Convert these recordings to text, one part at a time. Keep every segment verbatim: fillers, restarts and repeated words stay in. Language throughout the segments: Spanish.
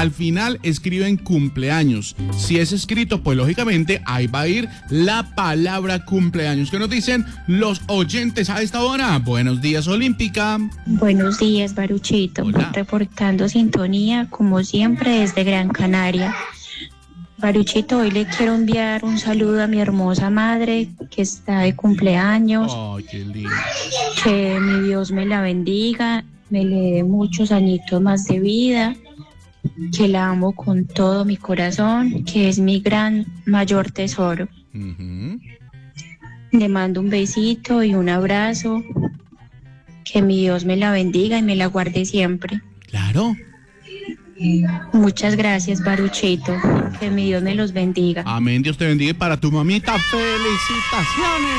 al final escriben cumpleaños. Si es escrito, pues lógicamente ahí va a ir la palabra cumpleaños. ¿Qué nos dicen los oyentes a esta hora? Buenos días, Olímpica. Buenos días, Baruchito. Hola. Reportando sintonía, como siempre, desde Gran Canaria. Baruchito, hoy le quiero enviar un saludo a mi hermosa madre que está de cumpleaños. Ay, qué lindo. Que mi Dios me la bendiga, me le dé muchos añitos más de vida, que la amo con todo mi corazón, que es mi gran mayor tesoro. Uh-huh. Le mando un besito y un abrazo, que mi Dios me la bendiga y me la guarde siempre. Claro. Muchas gracias, Baruchito, que mi Dios me los bendiga. Amén, Dios te bendiga. Y para tu mamita, felicitaciones.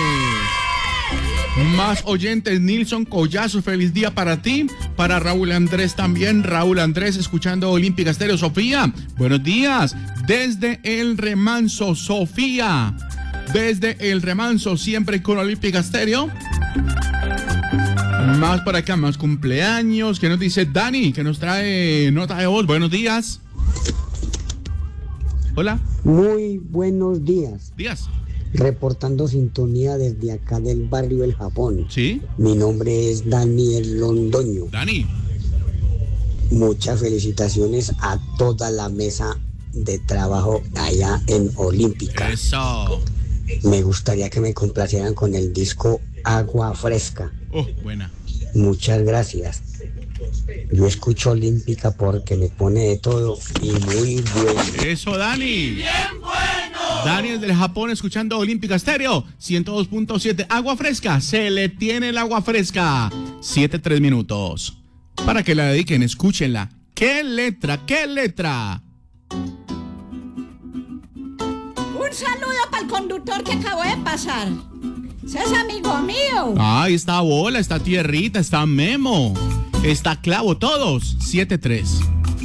Más oyentes, Nilson Collazo, feliz día para ti. Para Raúl Andrés también, Raúl Andrés escuchando Olímpica Estéreo. Sofía, buenos días. Desde El Remanso, Sofía. Desde El Remanso, siempre con Olímpica Estéreo. Más por acá, más cumpleaños. ¿Qué nos dice Dani? Que nos trae nota de voz. Buenos días. Hola. Muy buenos días. Días. Reportando sintonía desde acá del barrio El Japón. ¿Sí? Mi nombre es Daniel Londoño. Dani. Muchas felicitaciones a toda la mesa de trabajo allá en Olímpica. Eso. Me gustaría que me complacieran con el disco Agua Fresca. Oh, buena. Muchas gracias. Yo escucho Olímpica porque me pone de todo y muy bueno. Eso, Dani. Bien bueno. Dani desde el Japón escuchando Olímpica Estéreo ciento dos punto siete. Agua fresca. Se le tiene el agua fresca. Siete, tres minutos. Para que la dediquen, escúchenla. ¿Qué letra? ¿Qué letra? Un saludo para el conductor que acabo de pasar. Ese es amigo mío. Ahí está Bola, está Tierrita, está Memo, está Clavo, todos. siete tres.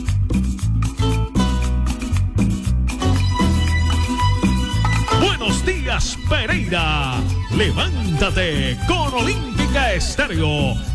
Buenos días, Pereira. Levántate con Olímpica Estéreo